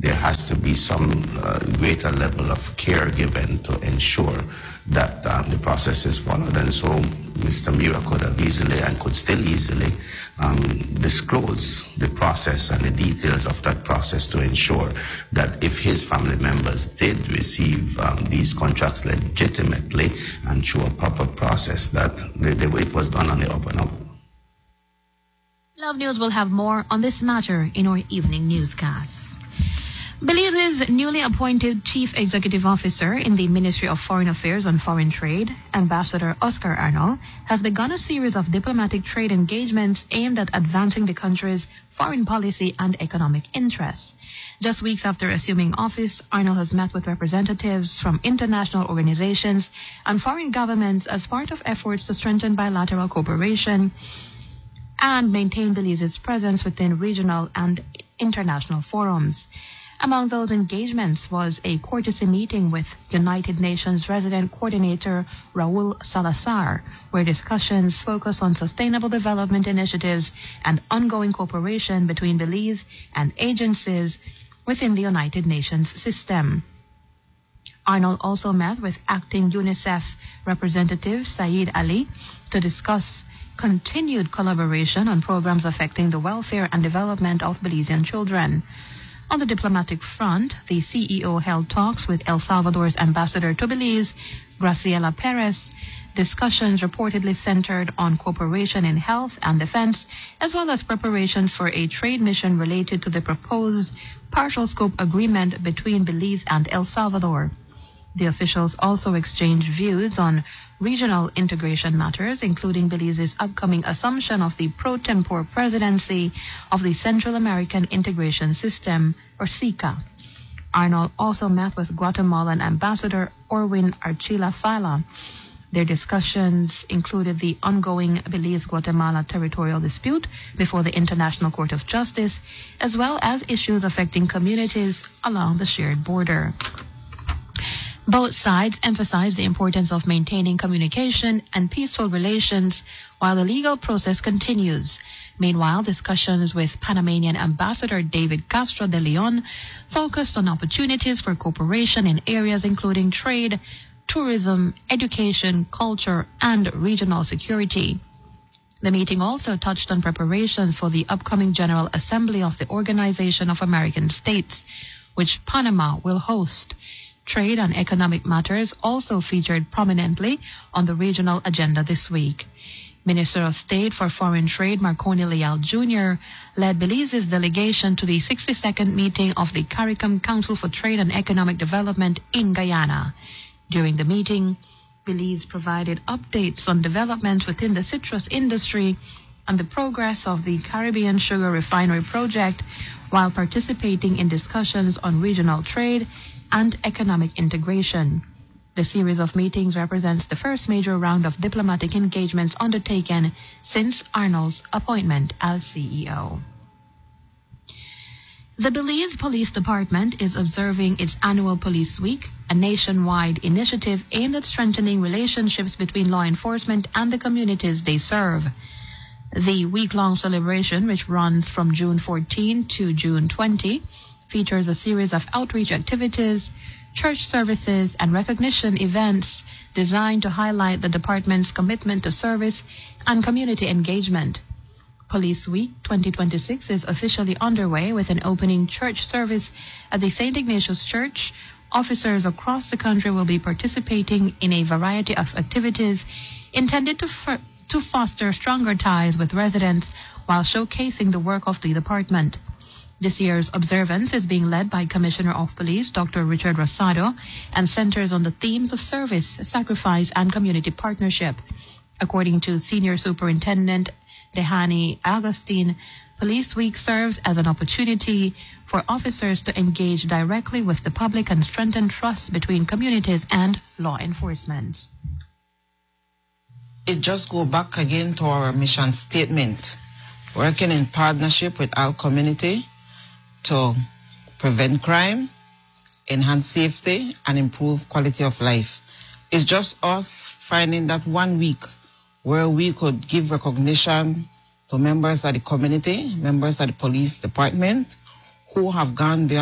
there has to be some greater level of care given to ensure that the process is followed. And so Mr. Mira could have easily and could still easily disclose the process and the details of that process to ensure that if his family members did receive these contracts legitimately and through a proper process, that the way it was done on the up and up. Love News will have more on this matter in our evening newscast. Belize's newly appointed Chief Executive Officer in the Ministry of Foreign Affairs and Foreign Trade, Ambassador Oscar Arnold, has begun a series of diplomatic trade engagements aimed at advancing the country's foreign policy and economic interests. Just weeks after assuming office, Arnold has met with representatives from international organizations and foreign governments as part of efforts to strengthen bilateral cooperation and maintain Belize's presence within regional and international forums. Among those engagements was a courtesy meeting with United Nations Resident Coordinator Raul Salazar, where discussions focus on sustainable development initiatives and ongoing cooperation between Belize and agencies within the United Nations system. Arnold also met with acting UNICEF representative Saeed Ali to discuss continued collaboration on programs affecting the welfare and development of Belizean children. On the diplomatic front, the CEO held talks with El Salvador's ambassador to Belize, Graciela Perez. Discussions reportedly centered on cooperation in health and defense, as well as preparations for a trade mission related to the proposed partial scope agreement between Belize and El Salvador. The officials also exchanged views on regional integration matters, including Belize's upcoming assumption of the pro tempore presidency of the Central American Integration System, or CICA. Arnold also met with Guatemalan Ambassador Orwin Archila Fala. Their discussions included the ongoing Belize-Guatemala territorial dispute before the International Court of Justice, as well as issues affecting communities along the shared border. Both sides emphasized the importance of maintaining communication and peaceful relations while the legal process continues. Meanwhile, discussions with Panamanian Ambassador David Castro de Leon focused on opportunities for cooperation in areas including trade, tourism, education, culture, and regional security. The meeting also touched on preparations for the upcoming General Assembly of the Organization of American States, which Panama will host. Trade and economic matters also featured prominently on the regional agenda this week. Minister of State for Foreign Trade Marconi Leal Jr. led Belize's delegation to the 62nd meeting of the CARICOM Council for Trade and Economic Development in Guyana. During the meeting, Belize provided updates on developments within the citrus industry and the progress of the Caribbean Sugar Refinery project, while participating in discussions on regional trade and economic integration. The series of meetings represents the first major round of diplomatic engagements undertaken since Arnold's appointment as CEO. The Belize Police Department is observing its annual Police Week, a nationwide initiative aimed at strengthening relationships between law enforcement and the communities they serve. The week-long celebration, which runs from June 14 to June 20, features a series of outreach activities, church services, and recognition events designed to highlight the department's commitment to service and community engagement. Police Week 2026 is officially underway with an opening church service at the St. Ignatius Church. Officers across the country will be participating in a variety of activities intended to foster stronger ties with residents while showcasing the work of the department. This year's observance is being led by Commissioner of Police Dr. Richard Rosado and centers on the themes of service, sacrifice, and community partnership. According to Senior Superintendent Dehani Agustin, Police Week serves as an opportunity for officers to engage directly with the public and strengthen trust between communities and law enforcement. It just goes back again to our mission statement, working in partnership with our community to prevent crime, enhance safety, and improve quality of life. It's just us finding that 1 week where we could give recognition to members of the community, members of the police department who have gone beyond